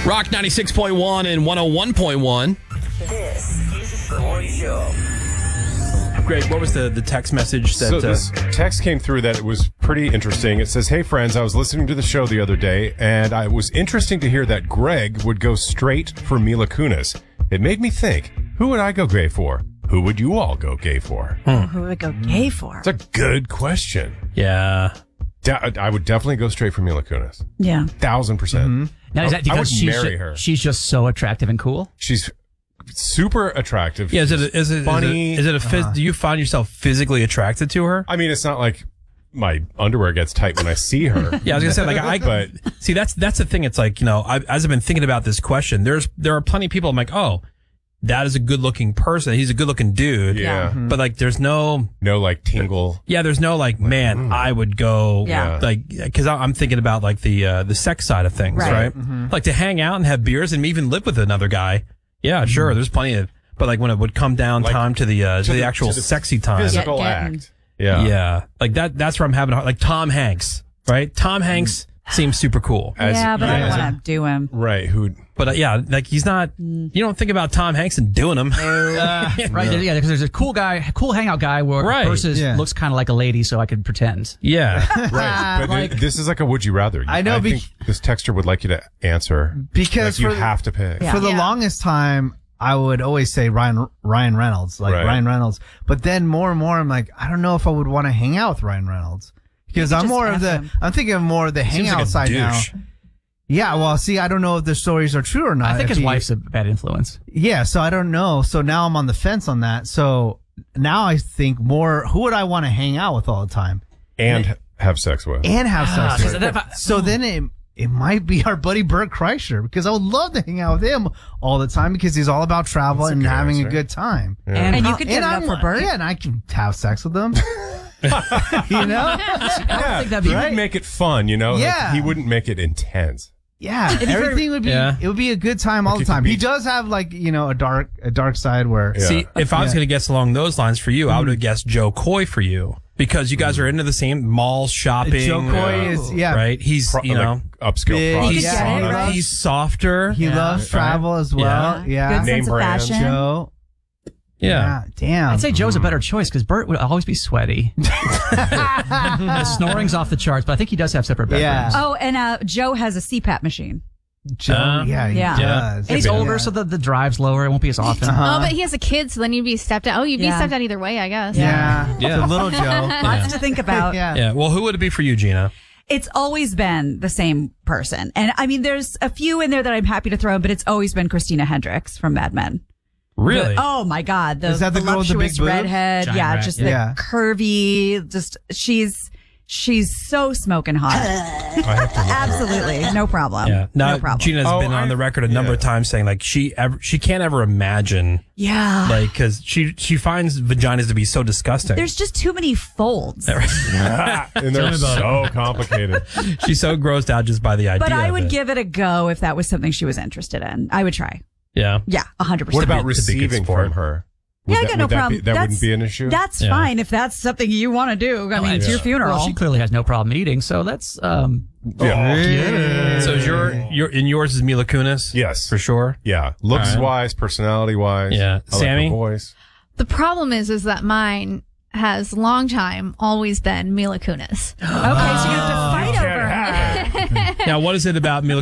Rock 96.1 and 101.1. This is the morning show. Great. What was the text message that... So this text came through that it was pretty interesting. It says, "Hey friends, I was listening to the show the other day, and it was interesting to hear that Greg would go straight for Mila Kunis. It made me think, who would I go gay for? Who would you all go gay for?" Who would I go gay for? It's a good question. Yeah. I would definitely go straight for Mila Kunis. Yeah. 1000%. Now, is that I would because marry her. she's just so attractive and cool? She's super attractive. Yeah, She's funny. do you find yourself physically attracted to her? I mean, it's not like my underwear gets tight when I see her. Yeah, I was gonna say, but see, that's the thing. It's like, as I've been thinking about this question, there are plenty of people. I'm like, oh, that is a good looking person. He's a good looking dude. Yeah. But like, there's no like tingle. Yeah, there's no like, man, I would go. Yeah. Like, because I'm thinking about like the sex side of things, right? Like to hang out and have beers and even live with another guy. Yeah, sure. There's plenty of, but like when it would come down time to the actual sexy time, Physical Getting- act. Yeah. yeah, like that's where I'm having a hard, like Tom Hanks, right? Tom Hanks seems super cool, As- Yeah, but I yeah, don't as a- want to do him. Right. but yeah, like he's not. You don't think about Tom Hanks and doing him. Right? Yeah, because there's a cool hangout guy where Right. versus Yeah. looks kind of like a lady, so I could pretend. Yeah, Right. But this is like a would you rather. I know, I think this texter would like you to answer. Because Like you for- have to pick. Yeah. For the longest time, I would always say Ryan Reynolds, Right. Ryan Reynolds. But then more and more, I'm like, I don't know if I would want to hang out with Ryan Reynolds because I'm just more of ask the, him. I'm thinking of more of the seems hangout like a side now. douche. Yeah, well, see, I don't know if the stories are true or not. I think If his he- wife's a bad influence. Yeah, so I don't know. So now I'm on the fence on that. So now I think more, who would I want to hang out with all the time And have sex with. and have sex so with? that- So then it might be our buddy Bert Kreischer because I would love to hang out with him all the time because he's all about travel That's a and good having answer. a good time. And you could give it up I'm- for Bert? Yeah, and I can have sex with him. You know? Yeah, think that'd be he right. would make it fun, Like, Yeah. he wouldn't make it intense. Yeah, everything would be. Yeah. It would be a good time all Like the it could time. be- He does have a dark side where. Yeah. See, if I was going to guess along those lines for you, I would have guessed Joe Coy for you because you guys are into the same malls, shopping. Joe Coy is right. He's Like Big, upscale products. He could get it, right? he's softer. He loves travel as well. Yeah. Good sense of brands. fashion. Joe. Yeah. Damn. I'd say Joe's a better choice because Bert would always be sweaty. The snoring's off the charts, but I think he does have separate bedrooms. Yeah. Oh, and Joe has a CPAP machine. Joe. Yeah. He Yeah. does. And he's Yeah. older, so the drive's lower. It won't be as often. Oh, but he has a kid, so then you'd be stepdad. Oh, you'd be Yeah. stepdad either way, I guess. Yeah. Yeah. So little Joe. Lots to think about. Yeah. Yeah. Well, who would it be for you, Gina? It's always been the same person. And I mean, there's a few in there that I'm happy to throw in, but it's always been Christina Hendricks from Mad Men. Really? Oh my God. Is that the girl with the big voluptuous boobs? redhead. Giant Yeah. rat, Just yeah. the curvy, just she's so smoking hot. Absolutely. No problem. Yeah. Now, no problem. Gina's been on the record a number of times saying like she can't ever imagine Yeah. like because she finds vaginas to be so disgusting. There's just too many folds. And they're so complicated. She's so grossed out just by the idea. But I of would it. give it a go if that was something she was interested in. I would try. Yeah. Yeah, 100%. What about to be good receiving sport. from her? Yeah, I Would got that- no would that problem. be- that wouldn't be an issue? That's Yeah. fine if that's something you want to do. I mean, it's your funeral. Well, she clearly has no problem eating, so that's Yeah. So is yours is Mila Kunis? Yes. For sure. Yeah. Looks All right. wise, personality wise. Yeah. I like Sammy? her voice. The problem is that mine has long time always been Mila Kunis. Okay, so you have to fight over her. Now, what is it about Mila